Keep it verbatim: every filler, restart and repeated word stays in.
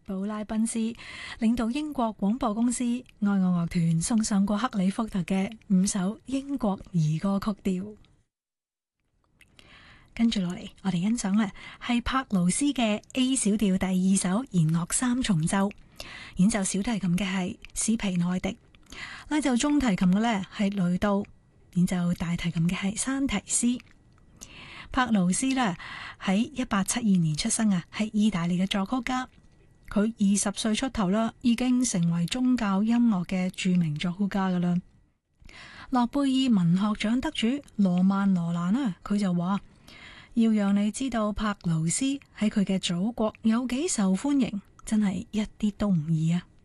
布拉賓斯領導英國廣播公司愛樂樂團送上過克里福特嘅五首英國兒歌曲調。跟住落嚟，我哋欣賞呢係柏勞斯嘅 A 小調第二首弦樂三重奏，演奏小提琴嘅係史皮內迪，拉奏中提琴嘅呢係雷杜，演奏大提琴嘅係山提斯。柏勞斯呢喺一八七二年出生啊，係意大利嘅作曲家。佢二十歲出頭啦，已經成為宗教音樂嘅著名作曲家噶啦。諾貝爾文學獎得主羅曼羅蘭啊，佢就話要讓你知道柏勞斯喺佢嘅祖國有幾受歡迎，真係一啲都唔易啊！